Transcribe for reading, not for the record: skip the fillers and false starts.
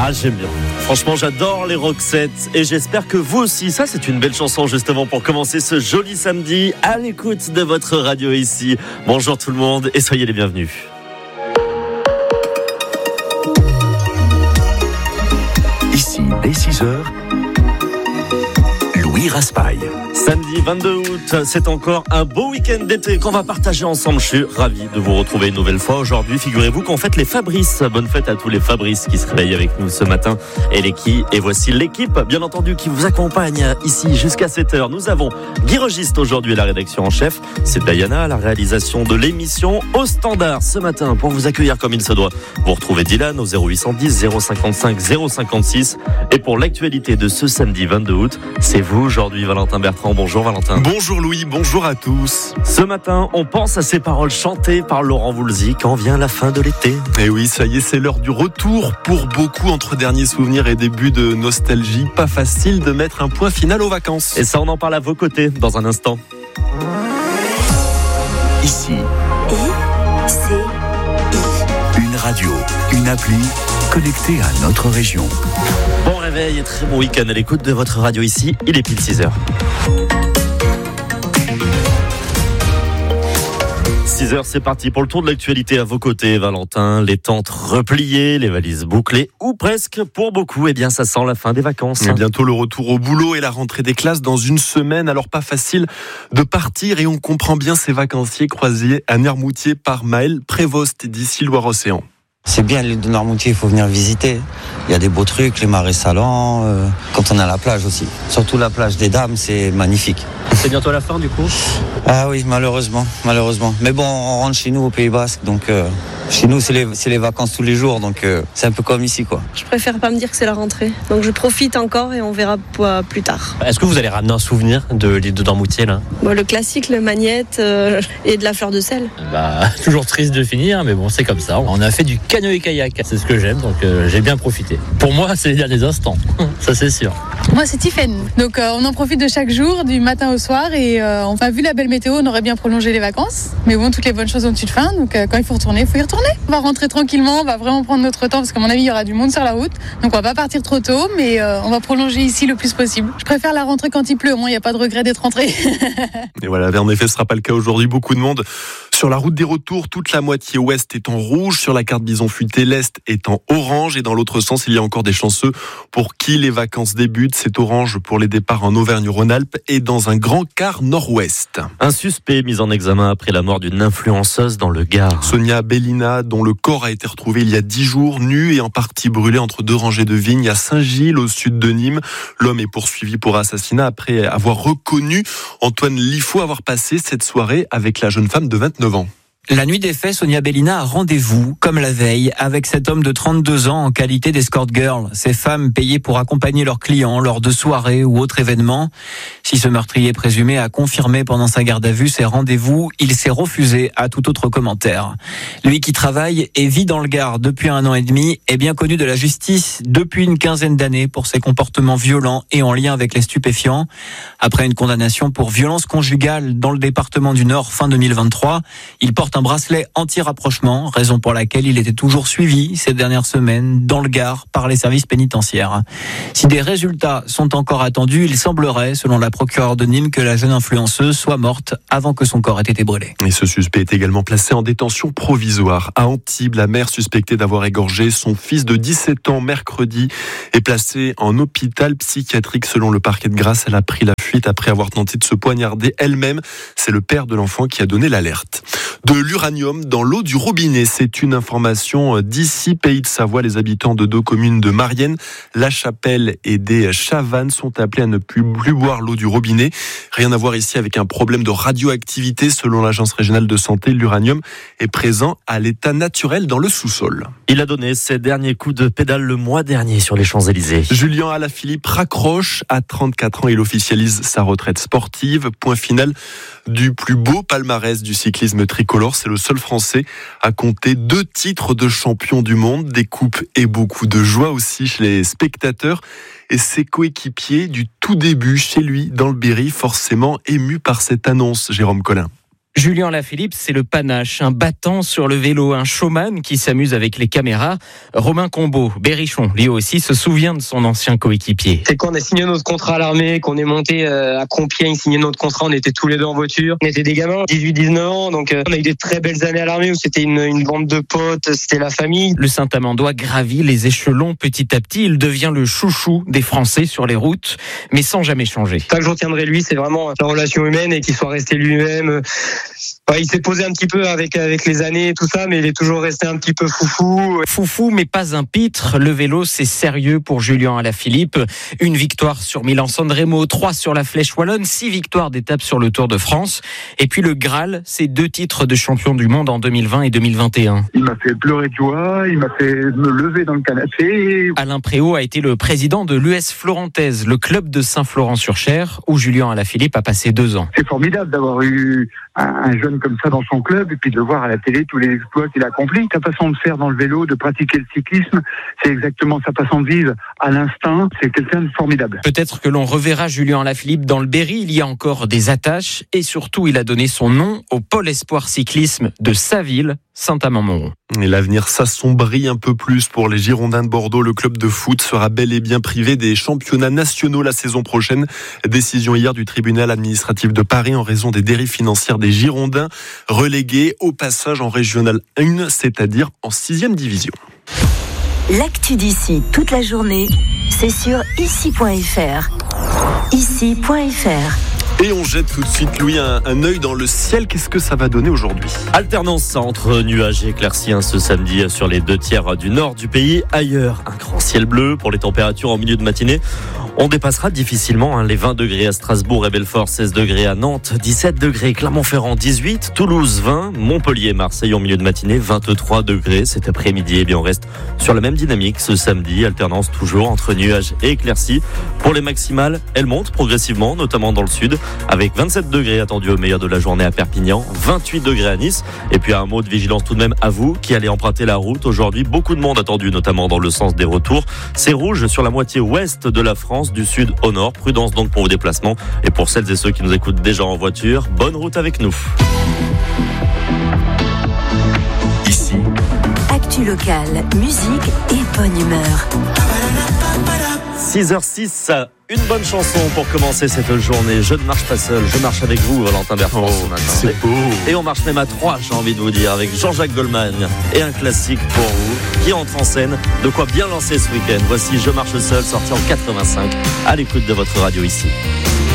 Ah, j'aime bien. Franchement, j'adore les Roxettes et j'espère que vous aussi. Ça, c'est une belle chanson justement pour commencer ce joli samedi à l'écoute de votre radio ici. Bonjour tout le monde et soyez les bienvenus. Ici, dès 6h, Louis Raspail. Samedi 22 août, c'est encore un beau week-end d'été qu'on va partager ensemble. Je suis ravi de vous retrouver une nouvelle fois. Aujourd'hui, figurez-vous qu'on fête les Fabrice. Bonne fête à tous les Fabrice qui se réveillent avec nous ce matin. Et voici l'équipe, bien entendu, qui vous accompagne ici jusqu'à 7h. Nous avons Guy Registe aujourd'hui à la rédaction en chef. C'est Diana à la réalisation de l'émission au standard ce matin pour vous accueillir comme il se doit. Vous retrouvez Dylan au 0810 055 056. Et pour l'actualité de ce samedi 22 août, c'est vous aujourd'hui, Valentin Bertrand. Bonjour Valentin. Bonjour Louis, bonjour à tous. Ce matin, on pense à ces paroles chantées par Laurent Voulzy quand vient la fin de l'été. Et oui, ça y est, c'est l'heure du retour. Pour beaucoup, entre derniers souvenirs et début de nostalgie, pas facile de mettre un point final aux vacances. Et ça, on en parle à vos côtés dans un instant. Ici, une radio, une appli connectée à notre région. Bon réveil et très bon week-end à l'écoute de votre radio ici. Il est pile 6h. 6h, c'est parti pour le tour de l'actualité à vos côtés, Valentin. Les tentes repliées, les valises bouclées, ou presque. Pour beaucoup, eh bien, ça sent la fin des vacances. Et bientôt le retour au boulot et la rentrée des classes dans une semaine. Alors pas facile de partir et on comprend bien ces vacanciers croisés à Nermoutier par Maël Prévost d'ici Loire-Océan. C'est bien l'île de Noirmoutier, il faut venir visiter. Il y a des beaux trucs, les marais salants, quand on est à la plage aussi. Surtout la plage des Dames, c'est magnifique. C'est bientôt la fin du coup ? Ah oui, malheureusement. Mais bon, on rentre chez nous au Pays Basque, donc chez nous c'est les vacances tous les jours, donc c'est un peu comme ici quoi. Je préfère pas me dire que c'est la rentrée, donc je profite encore et on verra plus tard. Est-ce que vous allez ramener un souvenir de l'île de Noirmoutier là ? Le classique, le magnète et de la fleur de sel. Toujours triste de finir, mais bon c'est comme ça. On a fait du canoë-kayak, c'est ce que j'aime, donc j'ai bien profité. Pour moi c'est les derniers instants, ça c'est sûr. Moi c'est Tiffaine, donc on en profite de chaque jour, du matin au soir et on a vu la belle météo, on aurait bien prolongé les vacances, mais bon toutes les bonnes choses ont une fin, donc quand il faut retourner, il faut y retourner. On va rentrer tranquillement, on va vraiment prendre notre temps parce qu'à mon avis il y aura du monde sur la route, donc on va pas partir trop tôt, mais on va prolonger ici le plus possible. Je préfère la rentrée quand il pleut, au moins il n'y a pas de regret d'être rentré. Et voilà, en effet ce sera pas le cas aujourd'hui, beaucoup de monde sur la route des retours, toute la moitié ouest est en rouge, sur la carte bison futé, l'est est en orange et dans l'autre sens il y a encore des chanceux pour qui les vacances débutent, c'est orange pour les départs en Auvergne-Rhône-Alpes et dans un grand quart nord-ouest. Un suspect mis en examen après la mort d'une influenceuse dans le Gard. Sonia Bellina, dont le corps a été retrouvé il y a 10 jours, nu et en partie brûlé entre deux rangées de vignes à Saint-Gilles, au sud de Nîmes. L'homme est poursuivi pour assassinat après avoir reconnu Antoine Liffaut avoir passé cette soirée avec la jeune femme de 29 ans. La nuit des faits, Sonia Bellina a rendez-vous, comme la veille, avec cet homme de 32 ans en qualité d'escort girl. Ces femmes payées pour accompagner leurs clients lors de soirées ou autres événements. Si ce meurtrier présumé a confirmé pendant sa garde à vue ses rendez-vous, il s'est refusé à tout autre commentaire. Lui qui travaille et vit dans le Gard depuis 1 an et demi est bien connu de la justice depuis une quinzaine d'années pour ses comportements violents et en lien avec les stupéfiants. Après une condamnation pour violence conjugale dans le département du Nord fin 2023, il porte un bracelet anti-rapprochement, raison pour laquelle il était toujours suivi ces dernières semaines dans le Gard par les services pénitentiaires. Si des résultats sont encore attendus, il semblerait, selon la procureure de Nîmes, que la jeune influenceuse soit morte avant que son corps ait été brûlé. Et ce suspect est également placé en détention provisoire. À Antibes, la mère suspectée d'avoir égorgé son fils de 17 ans mercredi est placée en hôpital psychiatrique. Selon le parquet de Grasse, elle a pris la fuite après avoir tenté de se poignarder elle-même. C'est le père de l'enfant qui a donné l'alerte. De l'uranium dans l'eau du robinet, c'est une information d'ici, Pays de Savoie. Les habitants de 2 communes de Marienne, La Chapelle et des Chavannes sont appelés à ne plus boire l'eau du robinet. Rien à voir ici avec un problème de radioactivité. Selon l'Agence régionale de santé, l'uranium est présent à l'état naturel dans le sous-sol. Il a donné ses derniers coups de pédale le mois dernier sur les Champs-Élysées. Julien Alaphilippe raccroche. À 34 ans, il officialise sa retraite sportive. Point final du plus beau palmarès du cyclisme tricolore. C'est le seul Français à compter 2 titres de champion du monde, des coupes et beaucoup de joie aussi chez les spectateurs et ses coéquipiers du tout début chez lui dans le Berry, forcément ému par cette annonce, Jérôme Collin. Julien Alaphilippe, c'est le panache, un battant sur le vélo, un showman qui s'amuse avec les caméras. Romain Combeau, Berrichon, lui aussi, se souvient de son ancien coéquipier. C'est quand on a signé notre contrat à l'armée, qu'on est monté à Compiègne, signé notre contrat, on était tous les deux en voiture. On était des gamins, 18-19 ans, donc on a eu des très belles années à l'armée où c'était une bande de potes, c'était la famille. Le Saint-Amandois gravit les échelons petit à petit, il devient le chouchou des Français sur les routes, mais sans jamais changer. Ça que je retiendrai lui, c'est vraiment la relation humaine et qu'il soit resté lui-même. Ouais, il s'est posé un petit peu avec les années et tout ça, mais il est toujours resté un petit peu foufou. Foufou, mais pas un pitre. Le vélo, c'est sérieux pour Julien Alaphilippe. Une victoire sur Milan-San Remo, 3 sur la Flèche Wallonne, 6 victoires d'étape sur le Tour de France. Et puis le Graal, c'est 2 titres de champion du monde en 2020 et 2021. Il m'a fait pleurer de joie, il m'a fait me lever dans le canapé. Alain Préau a été le président de l'US Florantaise, le club de Saint-Florent-sur-Cher, où Julien Alaphilippe a passé 2 ans. C'est formidable d'avoir eu un jeune comme ça dans son club et puis de le voir à la télé, tous les exploits qu'il accomplit. Sa façon de faire dans le vélo, de pratiquer le cyclisme, c'est exactement sa façon de vivre à l'instinct. C'est quelqu'un de formidable. Peut-être que l'on reverra Julien Alaphilippe dans le Berry. Il y a encore des attaches et surtout, il a donné son nom au pôle espoir cyclisme de sa ville, Saint-Amand-Montrond. Et l'avenir s'assombrit un peu plus pour les Girondins de Bordeaux. Le club de foot sera bel et bien privé des championnats nationaux la saison prochaine. Décision hier du tribunal administratif de Paris en raison des dérives financières des Girondins, relégués au passage en régional 1, c'est-à-dire en 6e division. L'actu d'ici toute la journée, c'est sur ici.fr. Ici.fr. Et on jette tout de suite, Louis, un œil dans le ciel. Qu'est-ce que ça va donner aujourd'hui ? Alternance entre nuages et éclaircies ce samedi sur les 2 tiers du nord du pays. Ailleurs, un grand ciel bleu. Pour les températures en milieu de matinée, on dépassera difficilement les 20 degrés à Strasbourg et Belfort, 16 degrés à Nantes, 17 degrés Clermont-Ferrand, 18, Toulouse 20, Montpellier, Marseille en milieu de matinée, 23 degrés cet après-midi. Et bien on reste sur la même dynamique ce samedi, alternance toujours entre nuages et éclaircies. Pour les maximales, elles montent progressivement, notamment dans le sud, avec 27 degrés attendus au meilleur de la journée à Perpignan, 28 degrés à Nice. Et puis un mot de vigilance tout de même à vous qui allez emprunter la route aujourd'hui. Beaucoup de monde attendu, notamment dans le sens des retours. C'est rouge sur la moitié ouest de la France, du sud au nord. Prudence donc pour vos déplacements. Et pour celles et ceux qui nous écoutent déjà en voiture, bonne route avec nous. Ici, Actu locale, musique et bonne humeur. 6h06, une bonne chanson pour commencer cette journée. Je ne marche pas seul, je marche avec vous, Valentin Bertrand, ce matin. C'est beau. Et on marche même à 3, j'ai envie de vous dire, avec Jean-Jacques Goldman et un classique pour vous qui entre en scène. De quoi bien lancer ce week-end. Voici Je marche seul, sorti en 85, à l'écoute de votre radio ici.